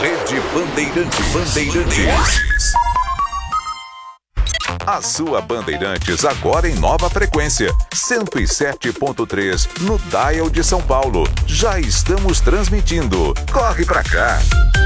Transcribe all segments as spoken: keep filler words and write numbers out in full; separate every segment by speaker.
Speaker 1: Rede Bandeirantes. Bandeirantes. A sua Bandeirantes agora em nova frequência, cento e sete ponto três no Dial de São Paulo. Já estamos transmitindo. Corre pra cá.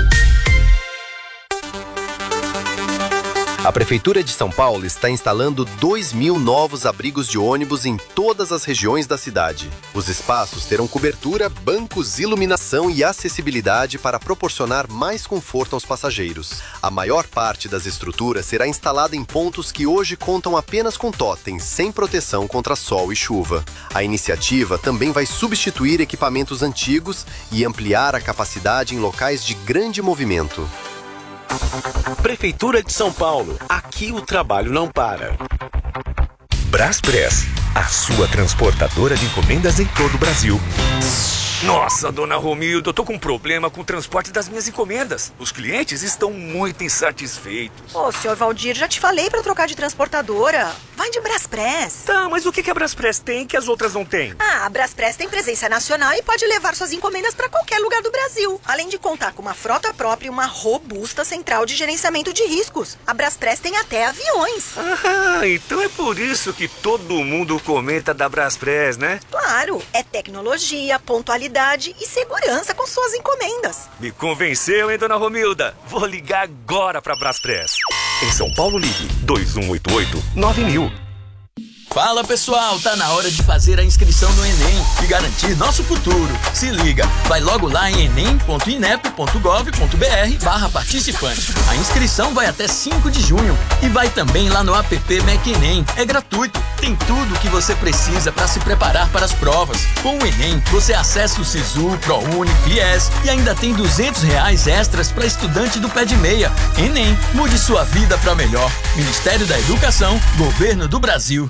Speaker 2: A Prefeitura de São Paulo está instalando dois mil novos abrigos de ônibus em todas as regiões da cidade. Os espaços terão cobertura, bancos, iluminação e acessibilidade para proporcionar mais conforto aos passageiros. A maior parte das estruturas será instalada em pontos que hoje contam apenas com totens, sem proteção contra sol e chuva. A iniciativa também vai substituir equipamentos antigos e ampliar a capacidade em locais de grande movimento.
Speaker 3: Prefeitura de São Paulo. Aqui o trabalho não para.
Speaker 4: Braspress, a sua transportadora de encomendas em todo o Brasil.
Speaker 5: Nossa, dona Romilda, eu tô com um problema com o transporte das minhas encomendas. Os clientes estão muito insatisfeitos.
Speaker 6: Ô, senhor Valdir, já te falei pra trocar de transportadora. Vai de Braspress.
Speaker 5: Tá, mas o que que a Braspress tem que as outras não têm?
Speaker 6: Ah, a Braspress tem presença nacional e pode levar suas encomendas pra qualquer lugar do Brasil. Além de contar com uma frota própria e uma robusta central de gerenciamento de riscos. A Braspress tem até aviões.
Speaker 5: Ah, então é por isso que todo mundo comenta da Braspress, né?
Speaker 6: Claro, é tecnologia, pontualidade e segurança com suas encomendas.
Speaker 5: Me convenceu, hein, dona Romilda? Vou ligar agora pra Braspress.
Speaker 4: Em São Paulo, ligue dois um oito oito nove mil.
Speaker 7: Fala pessoal, tá na hora de fazer a inscrição no Enem e garantir nosso futuro. Se liga, vai logo lá em enem ponto inep ponto gov ponto br barra participante. A inscrição vai até cinco de junho e vai também lá no app Mac Enem. É gratuito, tem tudo o que você precisa para se preparar para as provas. Com o Enem, você acessa o Sisu, ProUni, Fies e ainda tem duzentos reais extras para estudante do pé de meia. Enem, mude sua vida para melhor. Ministério da Educação, Governo do Brasil.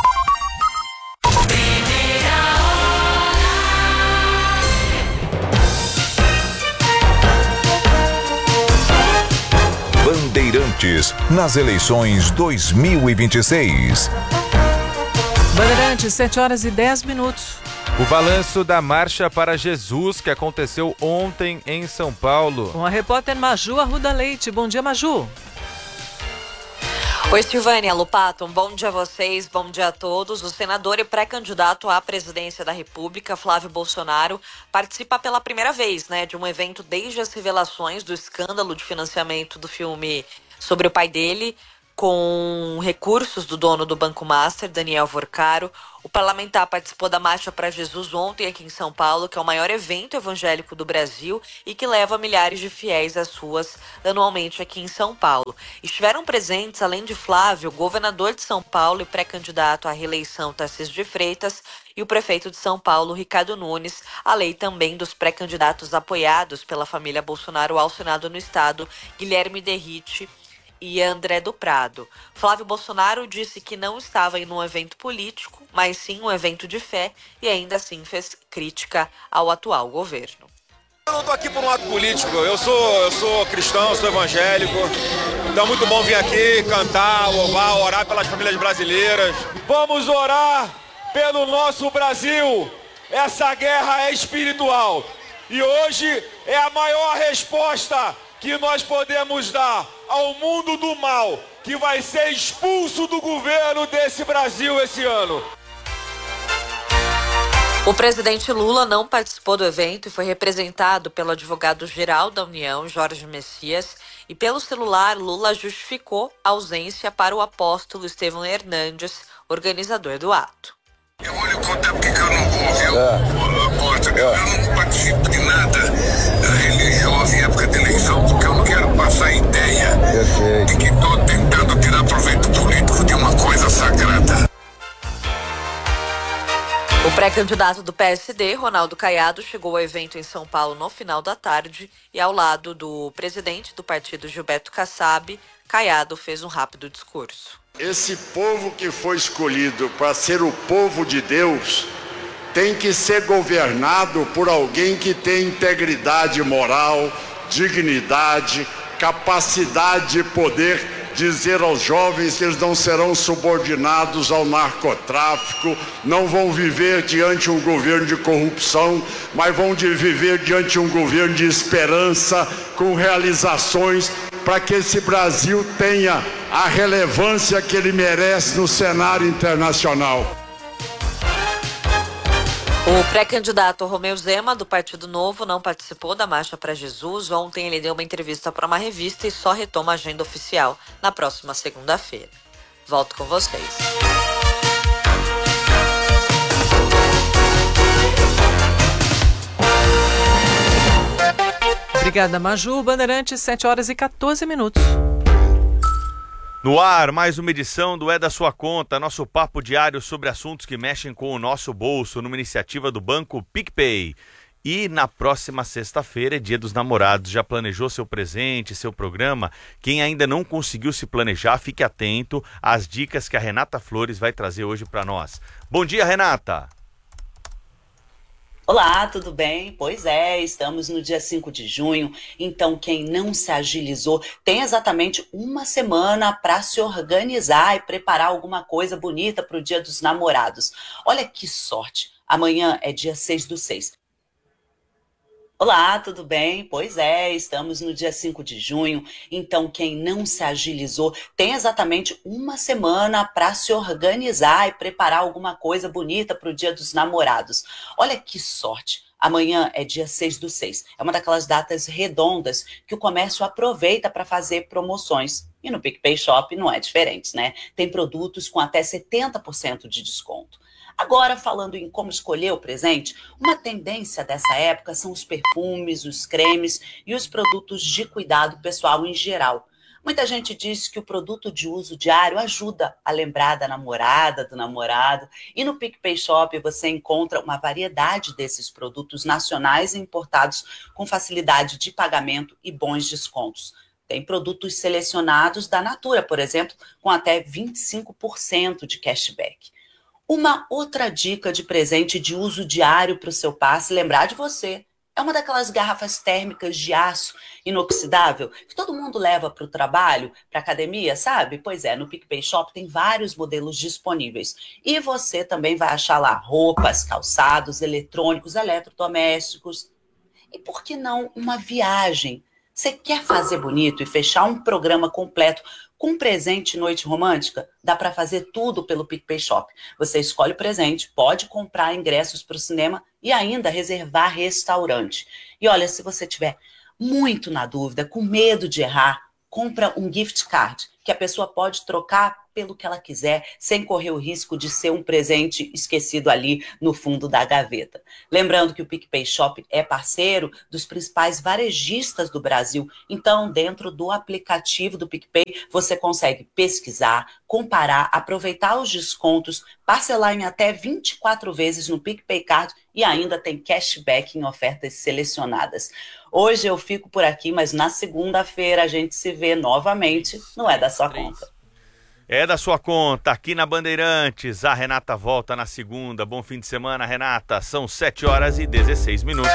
Speaker 1: Bandeirantes nas eleições dois mil e vinte e seis.
Speaker 8: Bandeirantes, sete horas e dez minutos.
Speaker 9: O balanço da Marcha para Jesus, que aconteceu ontem em São Paulo.
Speaker 8: Com a repórter Maju Arruda Leite. Bom dia, Maju.
Speaker 10: Oi, Silvânia, Lupato, um bom dia a vocês, bom dia a todos. O senador e pré-candidato à presidência da República, Flávio Bolsonaro, participa pela primeira vez, né, de um evento desde as revelações do escândalo de financiamento do filme sobre o pai dele, com recursos do dono do Banco Master, Daniel Vorcaro. O parlamentar participou da Marcha para Jesus ontem aqui em São Paulo, que é o maior evento evangélico do Brasil e que leva milhares de fiéis às ruas anualmente aqui em São Paulo. Estiveram presentes, além de Flávio, o governador de São Paulo e pré-candidato à reeleição Tarcísio de Freitas e o prefeito de São Paulo, Ricardo Nunes, além também dos pré-candidatos apoiados pela família Bolsonaro ao Senado no estado, Guilherme Derrite e André do Prado. Flávio Bolsonaro disse que não estava em um evento político, mas sim um evento de fé e ainda assim fez crítica ao atual governo.
Speaker 11: Eu não estou aqui por um ato político, eu sou, eu sou cristão, sou evangélico, então é muito bom vir aqui cantar, louvar, orar pelas famílias brasileiras. Vamos orar pelo nosso Brasil, essa guerra é espiritual e hoje é a maior resposta que nós podemos dar ao mundo do mal, que vai ser expulso do governo desse Brasil esse ano.
Speaker 10: O presidente Lula não participou do evento e foi representado pelo advogado-geral da União, Jorge Messias, e pelo celular Lula justificou a ausência para o apóstolo Estevão Hernandes, organizador do ato.
Speaker 12: Eu vou lhe contar porque que eu não vou, viu? É. Eu, eu não participo de nada religioso em época de eleição, porque eu não quero passar ideia Perfeito. de que estou tentando tirar proveito político de uma coisa sagrada.
Speaker 10: O pré-candidato do P S D, Ronaldo Caiado, chegou ao evento em São Paulo no final da tarde e ao lado do presidente do partido, Gilberto Kassab, Caiado fez um rápido discurso.
Speaker 13: Esse povo que foi escolhido para ser o povo de Deus tem que ser governado por alguém que tem integridade moral, dignidade, capacidade de poder dizer aos jovens que eles não serão subordinados ao narcotráfico, não vão viver diante de um governo de corrupção, mas vão de viver diante de um governo de esperança, com realizações, para que esse Brasil tenha a relevância que ele merece no cenário internacional.
Speaker 10: O pré-candidato Romeu Zema, do Partido Novo, não participou da Marcha para Jesus. Ontem ele deu uma entrevista para uma revista e só retoma a agenda oficial na próxima segunda-feira. Volto com vocês.
Speaker 8: Obrigada, Maju. Bandeirantes, sete horas e quatorze minutos.
Speaker 9: No ar, mais uma edição do É da Sua Conta, nosso papo diário sobre assuntos que mexem com o nosso bolso, numa iniciativa do Banco PicPay. E na próxima sexta-feira é Dia dos Namorados. Já planejou seu presente, seu programa? Quem ainda não conseguiu se planejar, fique atento às dicas que a Renata Flores vai trazer hoje para nós. Bom dia, Renata!
Speaker 14: Olá, tudo bem? Pois é, estamos no dia cinco de junho, então quem não se agilizou tem exatamente uma semana para se organizar e preparar alguma coisa bonita para o Dia dos Namorados. Olha que sorte, amanhã é dia seis do seis. Olá, tudo bem? Pois é, estamos no dia cinco de junho, então quem não se agilizou tem exatamente uma semana para se organizar e preparar alguma coisa bonita para o Dia dos Namorados. Olha que sorte, amanhã é dia seis do seis, é uma daquelas datas redondas que o comércio aproveita para fazer promoções. E no PicPay Shop não é diferente, né? Tem produtos com até setenta por cento de desconto. Agora, falando em como escolher o presente, uma tendência dessa época são os perfumes, os cremes e os produtos de cuidado pessoal em geral. Muita gente diz que o produto de uso diário ajuda a lembrar da namorada, do namorado. E no PicPay Shop você encontra uma variedade desses produtos nacionais e importados com facilidade de pagamento e bons descontos. Tem produtos selecionados da Natura, por exemplo, com até vinte e cinco por cento de cashback. Uma outra dica de presente de uso diário para o seu par, se lembrar de você, é uma daquelas garrafas térmicas de aço inoxidável que todo mundo leva para o trabalho, para a academia, sabe? Pois é, no PicPay Shop tem vários modelos disponíveis. E você também vai achar lá roupas, calçados, eletrônicos, eletrodomésticos. E por que não uma viagem? Você quer fazer bonito e fechar um programa completo com presente noite romântica? Dá para fazer tudo pelo PicPay Shop. Você escolhe o presente, pode comprar ingressos para o cinema e ainda reservar restaurante. E olha, se você tiver muito na dúvida, com medo de errar, compra um gift card, que a pessoa pode trocar pelo que ela quiser, sem correr o risco de ser um presente esquecido ali no fundo da gaveta. Lembrando que o PicPay Shop é parceiro dos principais varejistas do Brasil, então dentro do aplicativo do PicPay você consegue pesquisar, comparar, aproveitar os descontos, parcelar em até vinte e quatro vezes no PicPay Card e ainda tem cashback em ofertas selecionadas. Hoje eu fico por aqui, mas na segunda-feira a gente se vê novamente, não é da sua conta.
Speaker 9: É da sua conta, aqui na Bandeirantes. A Renata volta na segunda. Bom fim de semana, Renata. São sete horas e dezesseis minutos.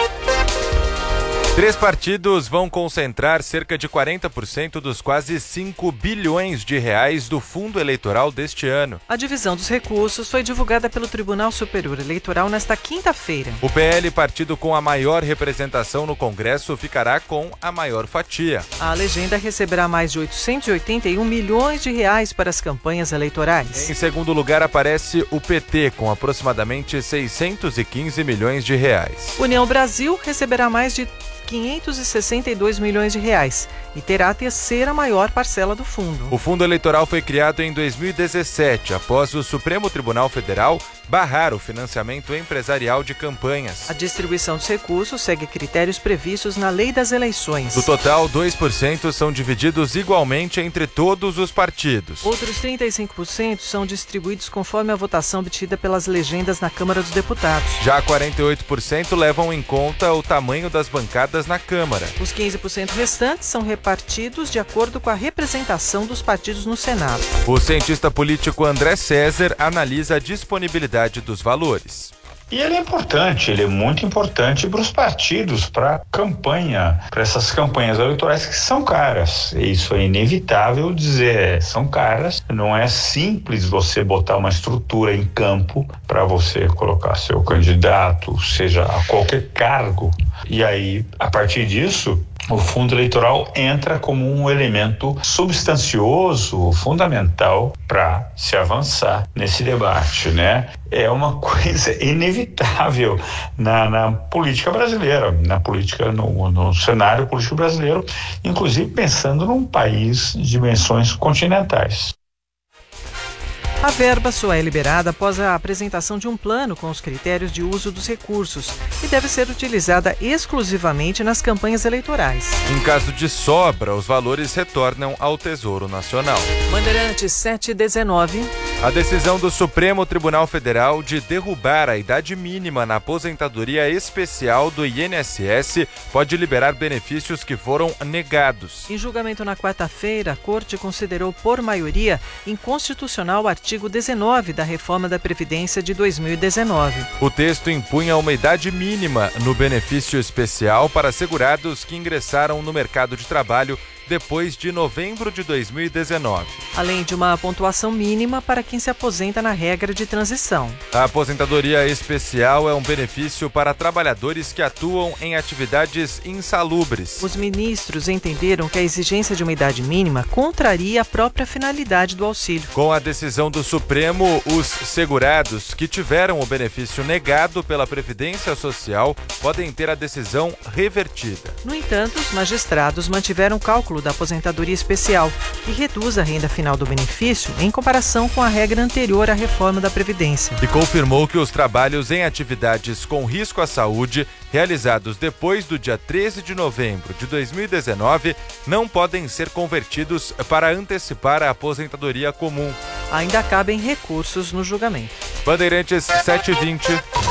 Speaker 9: Três partidos vão concentrar cerca de quarenta por cento dos quase cinco bilhões de reais do fundo eleitoral deste ano.
Speaker 8: A divisão dos recursos foi divulgada pelo Tribunal Superior Eleitoral nesta quinta-feira.
Speaker 9: O P L, partido com a maior representação no Congresso, ficará com a maior fatia.
Speaker 8: A legenda receberá mais de oitocentos e oitenta e um milhões de reais para as campanhas eleitorais.
Speaker 9: Em segundo lugar aparece o P T, com aproximadamente seiscentos e quinze milhões de reais.
Speaker 8: União Brasil receberá mais de quinhentos e sessenta e dois milhões de reais e terá a terceira maior parcela do fundo.
Speaker 9: O fundo eleitoral foi criado em dois mil e dezessete, após o Supremo Tribunal Federal barrar o financiamento empresarial de campanhas.
Speaker 8: A distribuição dos recursos segue critérios previstos na Lei das Eleições.
Speaker 9: Do total, dois por cento são divididos igualmente entre todos os partidos.
Speaker 8: Outros trinta e cinco por cento são distribuídos conforme a votação obtida pelas legendas na Câmara dos Deputados.
Speaker 9: Já quarenta e oito por cento levam em conta o tamanho das bancadas na Câmara.
Speaker 8: Os quinze por cento restantes são repartidos de acordo com a representação dos partidos no Senado.
Speaker 9: O cientista político André César analisa a disponibilidade dos valores.
Speaker 15: E ele é importante, ele é muito importante para os partidos, para a campanha, para essas campanhas eleitorais que são caras. Isso é inevitável dizer, são caras. Não é simples você botar uma estrutura em campo para você colocar seu candidato, seja a qualquer cargo. E aí, a partir disso, o fundo eleitoral entra como um elemento substancioso, fundamental para se avançar nesse debate, né? É uma coisa inevitável na, na política brasileira, na política, no, no cenário político brasileiro, inclusive pensando num país de dimensões continentais.
Speaker 8: A verba só é liberada após a apresentação de um plano com os critérios de uso dos recursos e deve ser utilizada exclusivamente nas campanhas eleitorais.
Speaker 16: Em caso de sobra, os valores retornam ao Tesouro Nacional.
Speaker 8: Bandeirantes sete e dezenove.
Speaker 16: A decisão do Supremo Tribunal Federal de derrubar a idade mínima na aposentadoria especial do I N S S pode liberar benefícios que foram negados.
Speaker 8: Em julgamento na quarta-feira, a Corte considerou por maioria inconstitucional o artigo dezenove da reforma da Previdência de dois mil e dezenove.
Speaker 16: O texto impunha uma idade mínima no benefício especial para segurados que ingressaram no mercado de trabalho depois de novembro de dois mil e dezenove.
Speaker 8: Além de uma pontuação mínima para quem se aposenta na regra de transição.
Speaker 16: A aposentadoria especial é um benefício para trabalhadores que atuam em atividades insalubres.
Speaker 8: Os ministros entenderam que a exigência de uma idade mínima contraria a própria finalidade do auxílio.
Speaker 16: Com a decisão do Supremo, os segurados que tiveram o benefício negado pela Previdência Social podem ter a decisão revertida.
Speaker 8: No entanto, os magistrados mantiveram o cálculo da aposentadoria especial, que reduz a renda final do benefício em comparação com a regra anterior à reforma da Previdência.
Speaker 16: E confirmou que os trabalhos em atividades com risco à saúde, realizados depois do dia treze de novembro de dois mil e dezenove, não podem ser convertidos para antecipar a aposentadoria comum.
Speaker 8: Ainda cabem recursos no julgamento.
Speaker 16: Bandeirantes sete e vinte.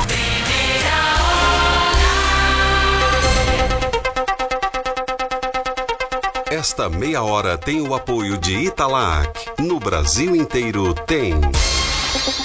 Speaker 17: Esta meia hora tem o apoio de Italac. No Brasil inteiro tem.